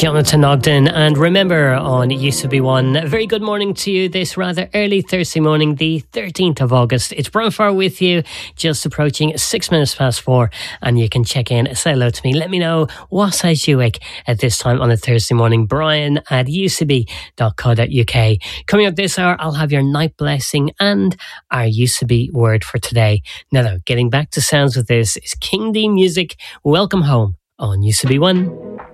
Jonathan Ogden, and remember on Used to Be One, a very good morning to you this rather early Thursday morning, the 13th of August. It's Brian Farr with you, just approaching 6 minutes past 4, and you can check in, say hello to me, let me know what size you wake at this time on a Thursday morning, brian@ucb.co.uk. Coming up this hour, I'll have your night blessing and our Used to Be word for today. Now, getting back to sounds with this is King D Music, Welcome Home on Used to Be One.